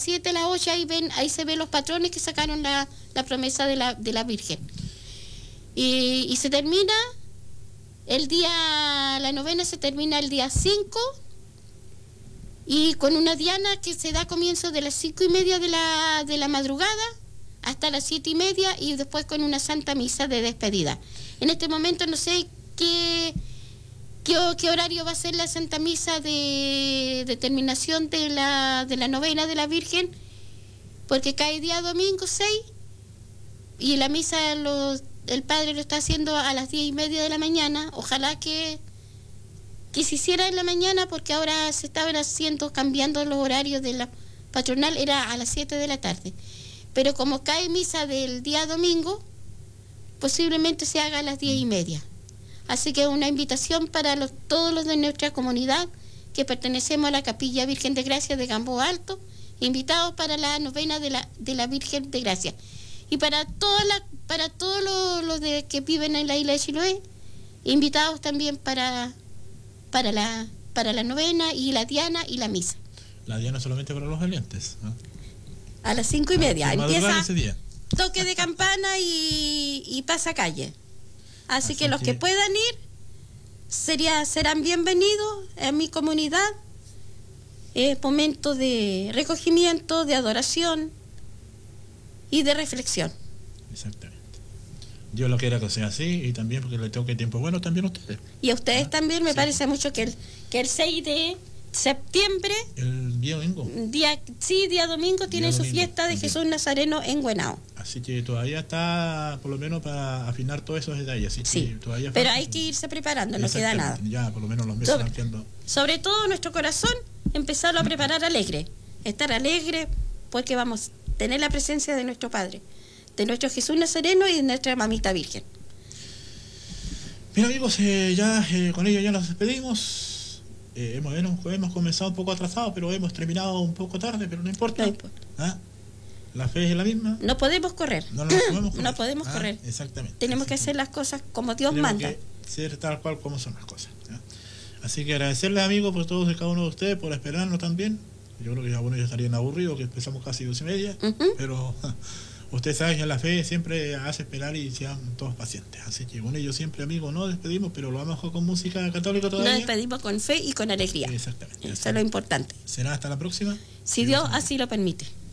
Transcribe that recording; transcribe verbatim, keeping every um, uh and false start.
siete, a las ocho, ahí, ven, ahí se ven los patrones que sacaron la, la promesa de la, de la Virgen. Y, y se termina el día, la novena se termina el día cinco, y con una diana que se da comienzo de las cinco y media de la, de la madrugada hasta las siete y media, y después con una santa misa de despedida. En este momento no sé qué, qué, qué horario va a ser la santa misa de, de terminación de la, de la novena de la Virgen, porque cae día domingo seis, y la misa lo, el padre lo está haciendo a las diez y media de la mañana. Ojalá que que se hiciera en la mañana, porque ahora se estaban haciendo, cambiando los horarios de la patronal, era a las siete de la tarde. Pero como cae misa del día domingo, posiblemente se haga a las diez y media. Así que una invitación para los, todos los de nuestra comunidad que pertenecemos a la Capilla Virgen de Gracia de Gamboa Alto, invitados para la novena de la, de la Virgen de Gracia. Y para todas la, para todos los, los de, que viven en la isla de Chiloé, invitados también para... para la para la novena y la diana y la misa. La diana solamente para los valientes, ¿no? A las cinco y media. Ah, empieza ese día. Toque de campana y, y pasacalle. Así, Así que los que... que puedan ir sería, serán bienvenidos en mi comunidad. Es momento de recogimiento, de adoración y de reflexión. Exactamente. Dios lo quiera que sea así, y también porque le toque tiempo bueno también a ustedes. Y a ustedes ah, también, me sí. parece mucho que el, que el seis de septiembre... El día domingo. Día, sí, día domingo tiene día su domingo, fiesta de Jesús Nazareno en Güenao. Así que todavía está, por lo menos, para afinar todos esos detalles. Así sí, que todavía pero falta, hay que irse preparando, no queda nada. Ya, por lo menos los meses sobre, van sobre todo nuestro corazón, empezarlo a preparar alegre. Estar alegre porque vamos a tener la presencia de nuestro Padre, de nuestro Jesús Nazareno y de nuestra mamita Virgen. Bien, amigos, eh, ya eh, con ello ya nos despedimos. Eh, hemos, hemos, hemos comenzado un poco atrasados, pero hemos terminado un poco tarde, pero no importa. No importa. ¿Ah? La fe es la misma. No podemos correr. No, no, no podemos correr. No podemos ah, correr. Exactamente. Tenemos Así que hacer las cosas como Dios tenemos manda. Que ser tal cual como son las cosas. ¿ya? Así que agradecerles, amigos, por todos y cada uno de ustedes, por esperarnos también. Yo creo que ya, bueno, ya estarían aburridos, que empezamos casi dos y media, uh-huh. pero... Ustedes saben que la fe siempre hace esperar y sean todos pacientes. Así que con ellos siempre, amigos, nos despedimos, pero lo vamos con música católica todavía. Nos despedimos con fe y con alegría. Exactamente. Eso es lo importante. ¿Será hasta la próxima? Si Dios así lo permite.